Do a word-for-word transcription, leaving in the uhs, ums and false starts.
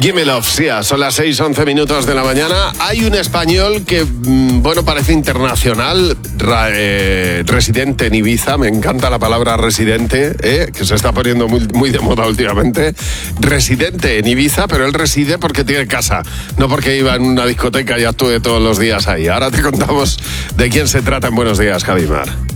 Gimme Love, sí, son las seis, once minutos de la mañana. Hay un español que, bueno, parece internacional, ra, eh, residente en Ibiza, me encanta la palabra residente, eh, que se está poniendo muy, muy de moda últimamente. Residente en Ibiza, pero él reside porque tiene casa, no porque iba en una discoteca y actúe todos los días ahí. Ahora te contamos de quién se trata en Buenos Días, Javimar.